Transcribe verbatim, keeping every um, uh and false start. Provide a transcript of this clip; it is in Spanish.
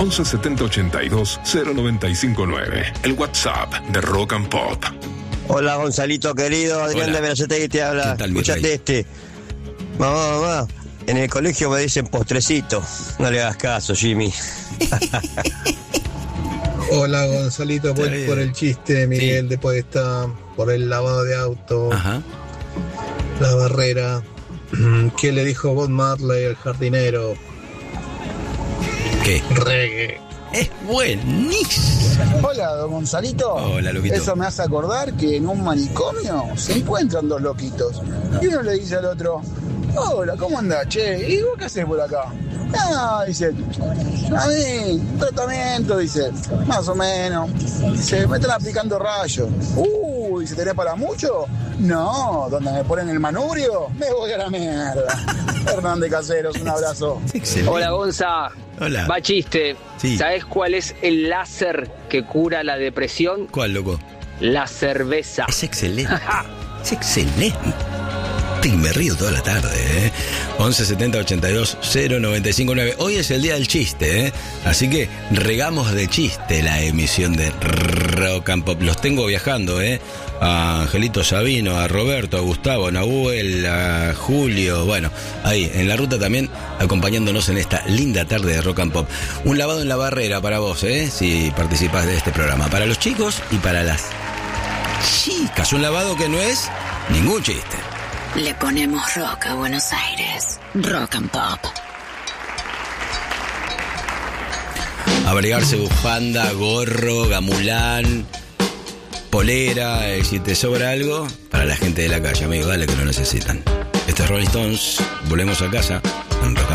once setenta ochenta y dos cero noventa y cinco nueve. El WhatsApp de Rock and Pop. Hola, Gonzalito querido, Adrián Hola. de Verazategui te habla. ¿Qué tal, mi Escuchate rey? este. Mamá, mamá, en el colegio me dicen postrecito. No le hagas caso, Jimmy. Hola Gonzalito, voy Está bien. por el chiste, Miguel Sí. de Podestá, por el lavado de auto, Ajá. la barrera. ¿Qué le dijo Bob Marley al jardinero? ¿Qué? Reggae. Es buenísimo. Hola, don Gonzalito. Hola, loquito. Eso me hace acordar que en un manicomio se encuentran dos loquitos. Y uno le dice al otro, hola, ¿cómo andás, che? ¿Y vos qué haces por acá? Ah, dice, a mí, tratamiento, dice, más o menos. Dice, me están aplicando rayos. Uh, dice, ¿tenés para mucho? No, donde me ponen el manubrio, me voy a la mierda. Hernández Caseros, un abrazo. Excelente. Hola, Gonza. Hola. Va chiste. Sí. ¿Sabes cuál es el láser que cura la depresión? ¿Cuál, loco? La cerveza. Es excelente. Es excelente. Y me río toda la tarde, ¿eh? once setenta ochenta y dos cero noventa y cinco nueve. Hoy es el día del chiste, ¿eh? Así que regamos de chiste la emisión de Rock and Pop. Los tengo viajando, ¿eh? A Angelito Sabino, a Roberto, a Gustavo, a Nahuel, a Julio. Bueno, ahí, en la ruta también, acompañándonos en esta linda tarde de Rock and Pop. Un lavado en la barrera para vos, ¿eh? Si participás de este programa. Para los chicos y para las chicas. Un lavado que no es ningún chiste. Le ponemos rock a Buenos Aires. Rock and Pop. Abrigarse bufanda, gorro, gamulán, polera, y si te sobra algo, para la gente de la calle, amigo, dale que lo necesitan. Este es Rolling Stones, volvemos a casa en Rock and Pop.